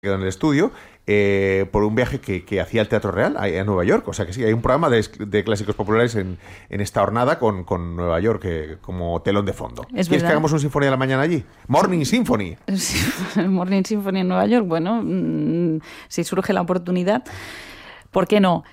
quedó en el estudio por un viaje que hacía el Teatro Real a Nueva York. O sea que sí, hay un programa de clásicos populares en esta jornada con Nueva York como telón de fondo. Es ¿Quieres verdad. que hagamos un Sinfonía de la Mañana allí? Morning Symphony. Morning Symphony en Nueva York. Bueno, si surge la oportunidad, ¿por qué no?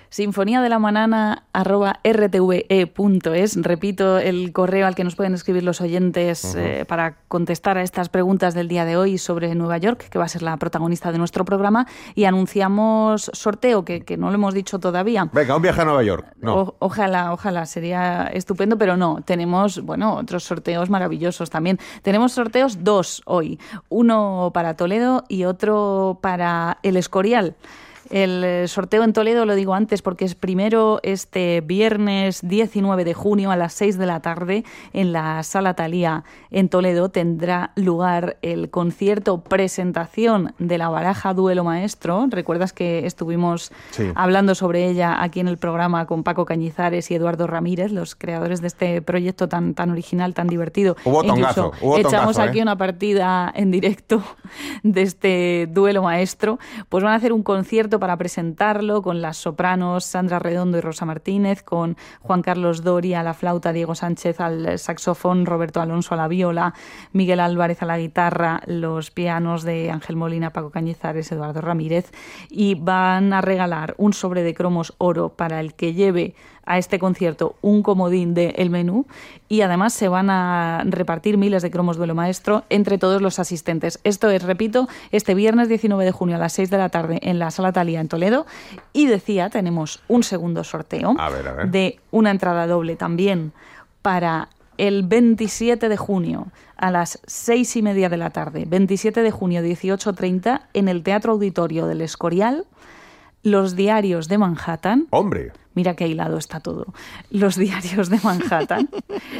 sinfoniadelamanana@rtve.es. Repito el correo al que nos pueden escribir los oyentes para contestar a estas preguntas del día de hoy sobre Nueva York, que va a ser la protagonista de nuestro programa. Y anunciamos sorteo, que no lo hemos dicho todavía. Venga, un viaje a Nueva York. No. Ojalá, sería estupendo, pero no. Tenemos, otros sorteos maravillosos también. Tenemos sorteos 2 hoy. Uno para Toledo y otro para El Escorial. El sorteo en Toledo, lo digo antes porque es primero este viernes 19 de junio a las 6 de la tarde en la Sala Thalía en Toledo tendrá lugar el concierto presentación de la baraja Duelo Maestro. ¿Recuerdas que estuvimos hablando sobre ella aquí en el programa con Paco Cañizares y Eduardo Ramírez, los creadores de este proyecto tan original, tan divertido? Hubo tongazo, Echamos aquí una partida en directo de este Duelo Maestro. Pues van a hacer un concierto para presentarlo con las sopranos Sandra Redondo y Rosa Martínez, con Juan Carlos Doria a la flauta, Diego Sánchez al saxofón, Roberto Alonso a la viola, Miguel Álvarez a la guitarra, los pianos de Ángel Molina, Paco Cañizares, Eduardo Ramírez, y van a regalar un sobre de cromos oro para el que lleve a este concierto un comodín de El Menú, y además se van a repartir miles de cromos Duelo Maestro entre todos los asistentes. Esto es, repito, este viernes 19 de junio a las 6 de la tarde en la Sala Thalía en Toledo. Y decía, tenemos un segundo sorteo a ver. de una entrada doble también para el 27 de junio a las 6:30 de la tarde, 27 de junio 18:30 en el Teatro Auditorio del Escorial, Los Diarios de Manhattan. ¡Hombre! Mira qué hilado está todo. Los Diarios de Manhattan,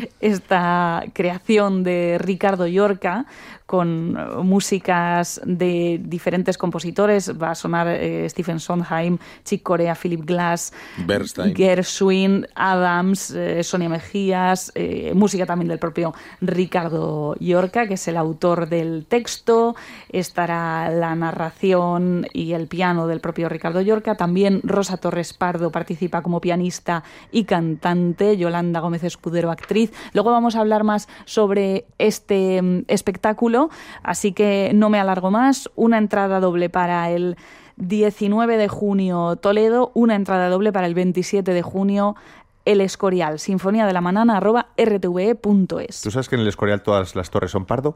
esta creación de Ricardo Llorca con músicas de diferentes compositores. Va a sonar Stephen Sondheim, Chick Corea, Philip Glass, Bernstein, Gershwin, Adams, Sonia Mejías, música también del propio Ricardo Llorca, que es el autor del texto. Estará la narración y el piano del propio Ricardo Llorca. También Rosa Torres Pardo participa como pianista y cantante, Yolanda Gómez Escudero, actriz. Luego vamos a hablar más sobre este espectáculo, así que no me alargo más. Una entrada doble para el 19 de junio Toledo, una entrada doble para el 27 de junio El Escorial. sinfoniadelamanana@rtve.es. ¿Tú sabes que en El Escorial todas las torres son pardo?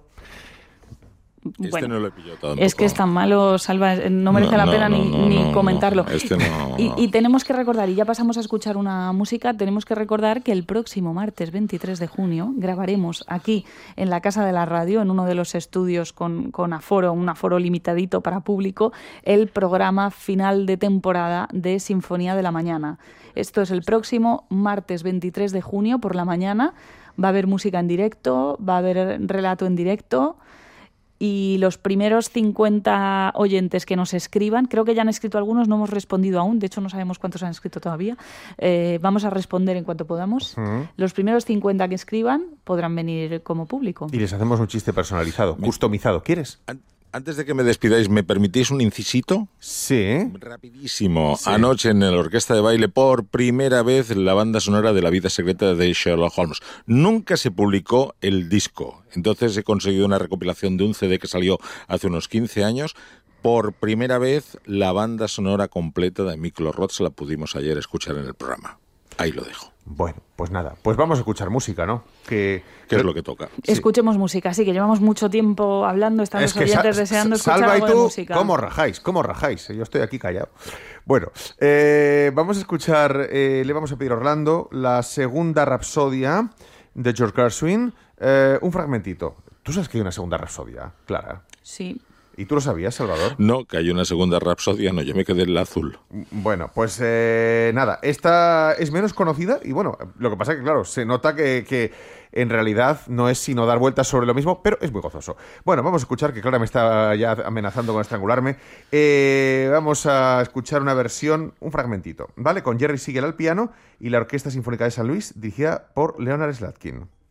Bueno, no lo he pillado tampoco. Es que es tan malo, Salva, no merece la pena ni comentarlo. Y tenemos que recordar, y ya pasamos a escuchar una música, tenemos que recordar que el próximo martes 23 de junio grabaremos aquí en la Casa de la Radio, en uno de los estudios con aforo, un aforo limitadito para público, el programa final de temporada de Sinfonía de la Mañana. Esto es el próximo martes 23 de junio por la mañana. Va a haber música en directo, va a haber relato en directo. Y los primeros 50 oyentes que nos escriban, creo que ya han escrito algunos, no hemos respondido aún, de hecho no sabemos cuántos han escrito todavía, vamos a responder en cuanto podamos. Los primeros 50 que escriban podrán venir como público. Y les hacemos un chiste personalizado, customizado. ¿Quieres? Antes de que me despidáis, ¿me permitís un incisito? Sí. Rapidísimo. Sí. Anoche en la orquesta de baile, por primera vez, la banda sonora de La vida secreta de Sherlock Holmes. Nunca se publicó el disco. Entonces he conseguido una recopilación de un CD que salió hace unos 15 años. Por primera vez, la banda sonora completa de Miklo Roth la pudimos ayer escuchar en el programa. Ahí lo dejo. Bueno, pues nada, pues vamos a escuchar música, ¿no? ¿Qué es lo que toca? Sí. Escuchemos música, sí, que llevamos mucho tiempo hablando, estamos oyentes deseando escuchar Salva algo y tú, de música. ¿cómo rajáis? Yo estoy aquí callado. Bueno, vamos a escuchar, le vamos a pedir a Orlando la segunda rapsodia de George Gershwin, un fragmentito. ¿Tú sabes que hay una segunda rapsodia, Clara? Sí. ¿Y tú lo sabías, Salvador? No, que hay una segunda rapsodia, no, yo me quedé en la azul. Bueno, pues nada, esta es menos conocida y bueno, lo que pasa es que claro, se nota que en realidad no es sino dar vueltas sobre lo mismo, pero es muy gozoso. Bueno, vamos a escuchar, que Clara me está ya amenazando con estrangularme. Vamos a escuchar una versión, un fragmentito, ¿vale? Con Jerry Siegel al piano y la Orquesta Sinfónica de San Luis, dirigida por Leonard Slatkin.